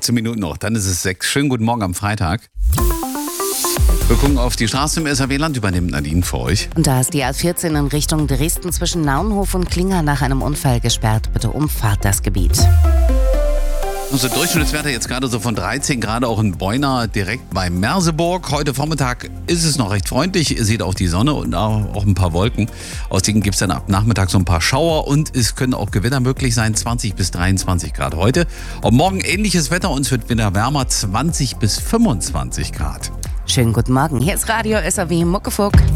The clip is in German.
15 Minuten noch, dann ist es 6. Schönen guten Morgen am Freitag. Wir gucken auf die Straße im SAW-Land, übernimmt Nadine für euch. Und da ist die A14 in Richtung Dresden zwischen Naunhof und Klinger nach einem Unfall gesperrt. Bitte umfahrt das Gebiet. Unser Durchschnittswerte jetzt gerade so von 13 Grad, auch in Beuna, direkt bei Merseburg. Heute Vormittag ist es noch recht freundlich. Ihr seht auch die Sonne und auch ein paar Wolken. Aus denen gibt es dann ab Nachmittag so ein paar Schauer und es können auch Gewitter möglich sein. 20 bis 23 Grad heute. Und morgen ähnliches Wetter, uns wird wieder wärmer, 20 bis 25 Grad. Schönen guten Morgen, hier ist Radio SAW Muckefuck.